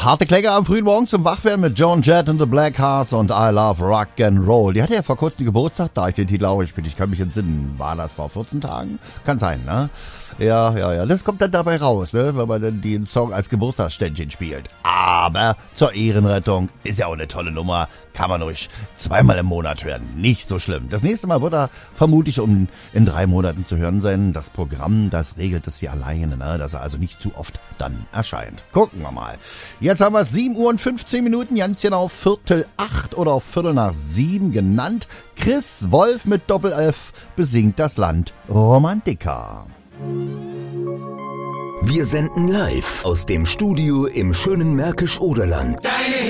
Harte Klänge am frühen Morgen zum Wachwerden mit Joan Jett and the Blackhearts und I Love Rock and Roll. Die hatte ja vor kurzem Geburtstag, da ich den Titel auch gespielt. Ich kann mich entsinnen. War das vor 14 Tagen? Kann sein, ne? Ja. Das kommt dann dabei raus, ne? Wenn man dann den Song als Geburtstagsständchen spielt. Aber zur Ehrenrettung ist ja auch eine tolle Nummer. Kann man ruhig zweimal im Monat hören. Nicht so schlimm. Das nächste Mal wird er vermutlich in 3 Monaten zu hören sein. Das Programm, das regelt es hier alleine, ne? Dass er also nicht zu oft dann erscheint. Gucken wir mal. Jetzt haben wir 7 Uhr und 15 Minuten, ganz genau 7:45 oder 7:45 genannt. Chris Wolf mit Doppel-F besingt das Land Romantica. Wir senden live aus dem Studio im schönen Märkisch-Oderland. Deine